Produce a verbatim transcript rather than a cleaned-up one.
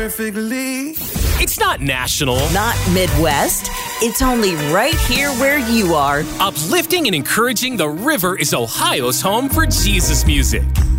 Perfectly. It's not national. Not Midwest. It's only right here where you are. Uplifting and encouraging, the River is Ohio's home for Jesus music.